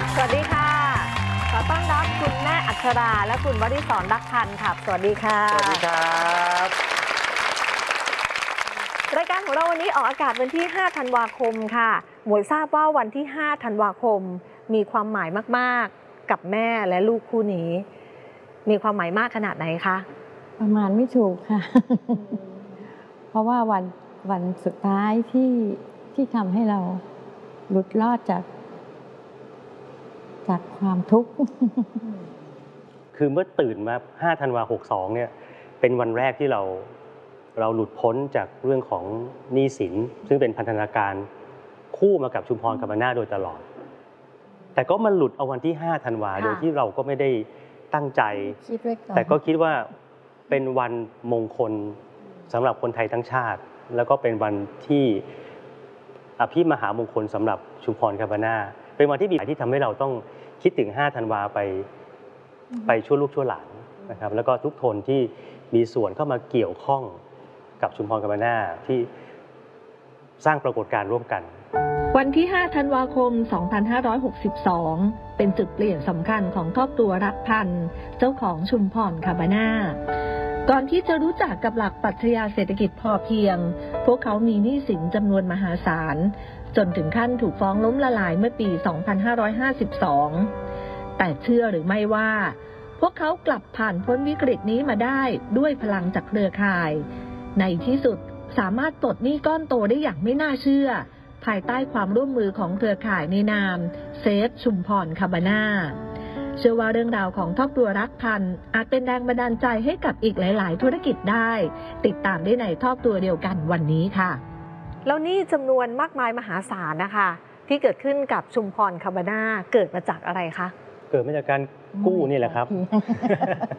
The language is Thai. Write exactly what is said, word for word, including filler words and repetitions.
สวัสดีค่ะขอต้อนรับคุณแม่อัชราและคุณวริศรรักพันธ์ค่ะสวัสดีค่ะสวัสดีครับรายการของเราวันนี้ออกอากาศวันที่ห้าธันวาคมค่ะหมวยทราบว่าวันที่ห้าธันวาคมมีความหมายมากๆกับแม่และลูกคู่นี้มีความหมายมากขนาดไหนคะประมาณไม่ถูกค่ะ เพราะว่าวันวันสุดท้ายที่ที่ทำให้เราหลุดรอดจากจากความทุกข์คือเมื่อตื่นมาห้าธันวาหกสองเนี่ยเป็นวันแรกที่เราเราหลุดพ้นจากเรื่องของหนี้สินซึ่งเป็นพันธนาการคู่มากับชุมพรกับบรรณาโดยตลอดแต่ก็มาหลุดเอาวันที่ห้าธันวาโดยที่เราก็ไม่ได้ตั้งใจแต่ก็คิดว่าเป็นวันมงคลสำหรับคนไทยทั้งชาติแล้วก็เป็นวันที่อภิมหามงคลสำหรับชุมพรกับบรรณาเป็นวันที่ดีที่ทำให้เราต้องคิดถึงห้าธันวาไปไปชั่วลูกชั่วหลานนะครับแล้วก็ทุกคนที่มีส่วนเข้ามาเกี่ยวข้องกับชุมพรกับบรรณาที่สร้างปรากฏการณ์ร่วมกันวันที่ห้าธันวาคมสองพันห้าร้อยหกสิบสองเป็นจุดเปลี่ยนสำคัญของครอบครัวรักพันธ์เจ้าของชุมพรกับบรรณาก่อนที่จะรู้จักกับหลักปรัชญาเศรษฐกิจพอเพียงพวกเขามีหนี้สินจำนวนมหาศาลจนถึงขั้นถูกฟ้องล้มละลายเมื่อปีสองพันห้าร้อยห้าสิบสองแต่เชื่อหรือไม่ว่าพวกเขากลับผ่านพ้นวิกฤตนี้มาได้ด้วยพลังจากเครือข่ายในที่สุดสามารถปลดหนี้ก้อนโตได้อย่างไม่น่าเชื่อภายใต้ความร่วมมือของเครือข่ายในนามเซฟชุมพรคาบาน่าเชื่อว่าเรื่องราวของครอบครัวรักพันธ์อาจเป็นแรงบันดาลใจให้กับอีกหลายๆธุรกิจได้ติดตามได้ในครอบครัวเดียวกันวันนี้ค่ะแล้วนี่จำนวนมากมายมหาศาลนะคะที่เกิดขึ้นกับชุมพรคาบาน่าเกิดมาจากอะไรคะเกิดมาจากการกู้นี่แหละครับ